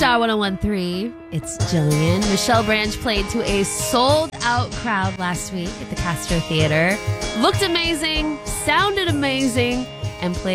Star 1013. It's Jillian. Michelle Branch played to a sold-out crowd last week at the Castro Theater. Looked amazing, sounded amazing, and played